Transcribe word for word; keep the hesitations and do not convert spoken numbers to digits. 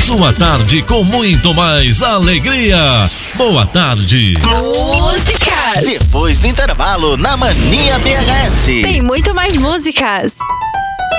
sua tarde com muito mais alegria. Boa tarde. Músicas. Depois do intervalo, na Mania B H S. Tem muito mais músicas.